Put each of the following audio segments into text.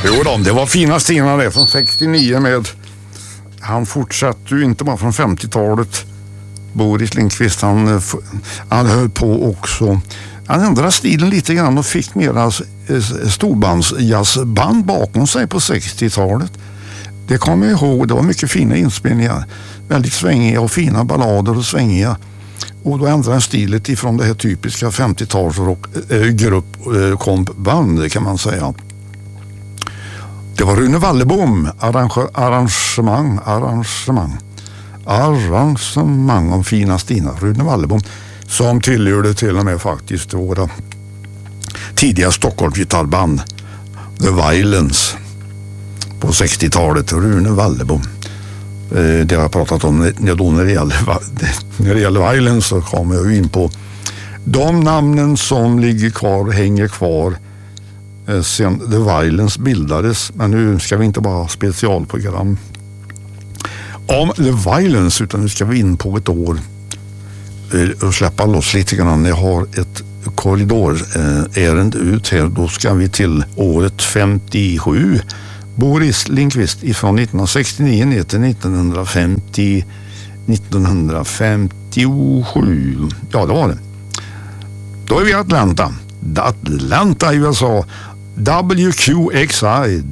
Jo då, det var fina Stina det från 69 med. Han fortsatte ju inte bara från 50-talet. Boris Lindqvist, han höll på också. Han ändrade stilen lite grann och fick mera storbandsjazzband bakom sig på 60-talet. Det kommer jag ihåg, det var mycket fina inspelningar. Väldigt svängiga och fina ballader och svängiga. Och då ändrade han stilet ifrån det här typiska 50-talsgrupp kompband kan man säga. Det var Rune Wallebom, arrangemang om fina Stina. Rune Wallebom som tillhörde till och med faktiskt våra tidiga Stockholmsgitarrband The Violence på 60-talet. Rune Wallebom. Det har jag pratat om när det gäller Violence, så kommer jag in på de namnen som ligger kvar och hänger kvar sen The Violence bildades. Men nu ska vi inte bara ha specialprogram om The Violence, utan nu ska vi in på ett år och släppa loss lite grann. Jag har ett korridorärende ut här. Då ska vi till året 57. Boris Lindqvist ifrån 1969 ner till 1957. Ja, det var det. Då är vi i Atlanta i USA. WQXI.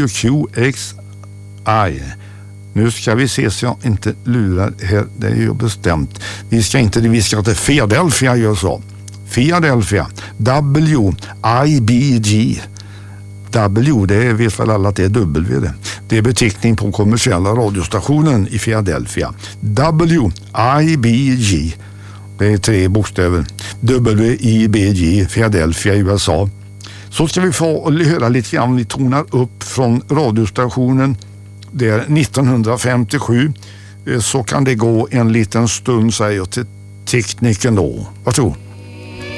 Nu ska vi se så jag inte lurar här. Det är ju bestämt. Vi ska till Philadelphia i USA. Philadelphia. WIBG. W, det vet väl alla att det är W det. Det är beteckning på kommersiella radiostationen i Philadelphia. WIBG. Det är 3 bokstäver. WIBG, Philadelphia i USA. Så ska vi få höra lite grann. Vi tonar upp från radiostationen där 1957. Så kan det gå en liten stund, säger jag till tekniken då. Vad tror du?